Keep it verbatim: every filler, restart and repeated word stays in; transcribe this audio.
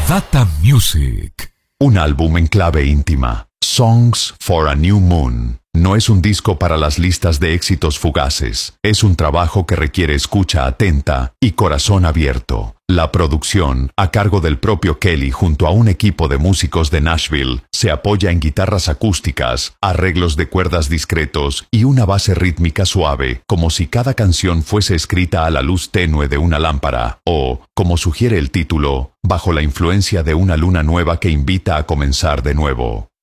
Data Music. Un álbum en clave íntima. Songs for a New Moon. No es un disco para las listas de éxitos fugaces. Es un trabajo que requiere escucha atenta y corazón abierto. La producción, a cargo del propio Kelly junto a un equipo de músicos de Nashville, se apoya en guitarras acústicas, arreglos de cuerdas discretos y una base rítmica suave, como si cada canción fuese escrita a la luz tenue de una lámpara, o, como sugiere el título, bajo la influencia de una luna nueva que invita a comenzar de nuevo.